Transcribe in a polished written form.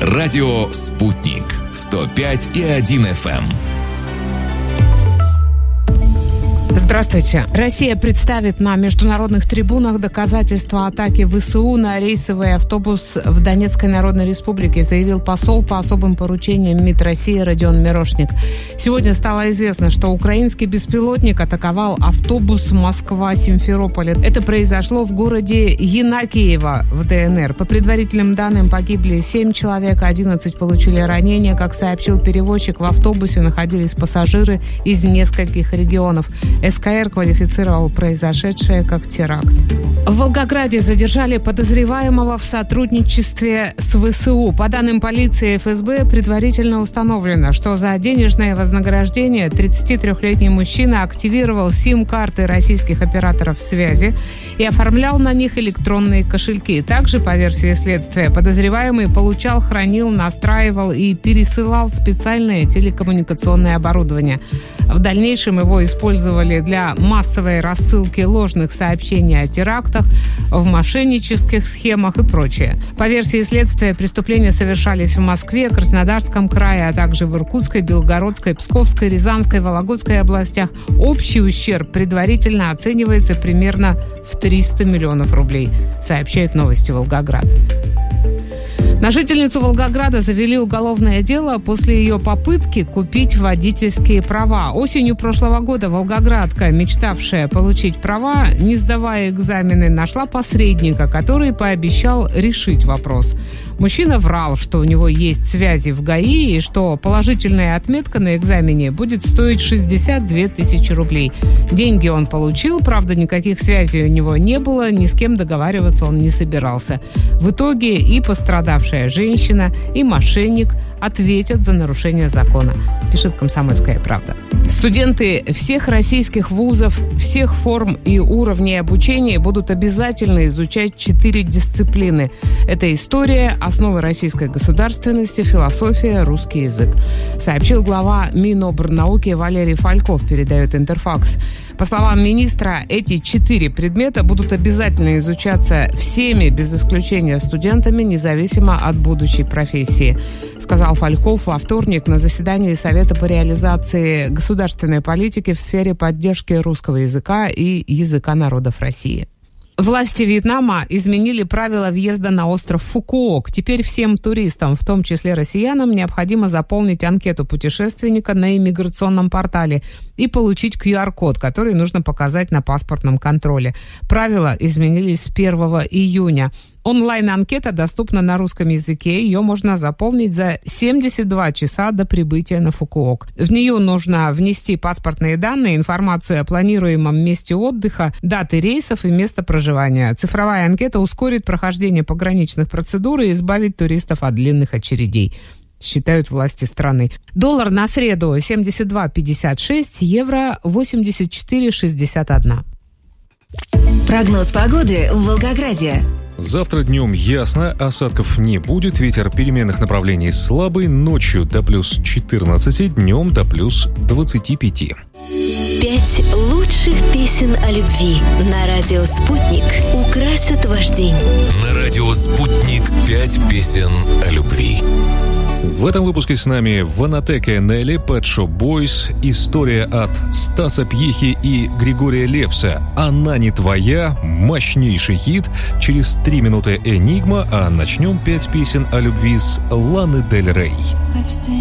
Радио «Спутник» 105,1 FM. Здравствуйте. Россия представит на международных трибунах доказательства атаки ВСУ на рейсовый автобус в Донецкой Народной Республике, заявил посол по особым поручениям МИД России Родион Мирошник. Сегодня стало известно, что украинский беспилотник атаковал автобус Москва-Симферополь. Это произошло в городе Янакиево в ДНР. По предварительным данным, погибли 7 человек, 11 получили ранения. Как сообщил перевозчик, в автобусе находились пассажиры из нескольких регионов. СКР квалифицировал произошедшее как теракт. В Волгограде задержали подозреваемого в сотрудничестве с ВСУ. По данным полиции и ФСБ, предварительно установлено, что за денежное вознаграждение 33-летний мужчина активировал сим-карты российских операторов связи и оформлял на них электронные кошельки. Также, по версии следствия, подозреваемый получал, хранил, настраивал и пересылал специальное телекоммуникационное оборудование. В дальнейшем его использовали для массовой рассылки ложных сообщений о терактах, в мошеннических схемах и прочее. По версии следствия, преступления совершались в Москве, Краснодарском крае, а также в Иркутской, Белгородской, Псковской, Рязанской, Вологодской областях. Общий ущерб предварительно оценивается примерно в 300 миллионов рублей, сообщают «Новости Волгограда». На жительницу Волгограда завели уголовное дело после ее попытки купить водительские права. Осенью прошлого года волгоградка, мечтавшая получить права, не сдавая экзамены, нашла посредника, который пообещал решить вопрос. Мужчина врал, что у него есть связи в ГАИ и что положительная отметка на экзамене будет стоить 62 тысячи рублей. Деньги он получил, правда, никаких связей у него не было, ни с кем договариваться он не собирался. В итоге и пострадавшая женщина, и мошенник ответят за нарушение закона, пишет «Комсомольская правда». Студенты всех российских вузов, всех форм и уровней обучения будут обязательно изучать 4 дисциплины. Это история, основы российской государственности, философия, русский язык, сообщил глава Минобрнауки Валерий Фальков, передает Интерфакс. По словам министра, эти 4 предмета будут обязательно изучаться всеми, без исключения студентами, независимо от будущей профессии, сказал Фальков во вторник на заседании Совета по реализации государственной политики в сфере поддержки русского языка и языка народов России. Власти Вьетнама изменили правила въезда на остров Фукуок. Теперь всем туристам, в том числе россиянам, необходимо заполнить анкету путешественника на иммиграционном портале и получить QR-код, который нужно показать на паспортном контроле. Правила изменились с 1 июня. Онлайн-анкета доступна на русском языке. Ее можно заполнить за 72 часа до прибытия на Фукуок. В нее нужно внести паспортные данные, информацию о планируемом месте отдыха, даты рейсов и место проживания. Цифровая анкета ускорит прохождение пограничных процедур и избавит туристов от длинных очередей, считают власти страны. Доллар на среду 72.56, евро 84.61. Прогноз погоды в Волгограде. Завтра днем ясно, осадков не будет, ветер переменных направлений слабый, ночью до плюс 14, днем до плюс 25. 5 лучших песен о любви на радио «Спутник» украсят ваш день. На радио «Спутник» 5 песен о любви. В этом выпуске с нами Ванотека Нелли, Pet Shop Boys, история от Стаса Пьехи и Григория Лепса «Она не твоя», мощнейший хит, через 3 минуты «Энигма», а начнем 5 песен о любви с Ланы Дель Рей.